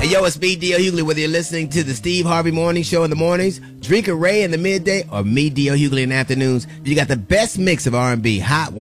Hey, yo, it's me, D.L. Hughley. Whether you're listening to the Steve Harvey Morning Show in the mornings, Drinker Ray in the midday, or me, D.L. Hughley in the afternoons, you got the best mix of R&B, hot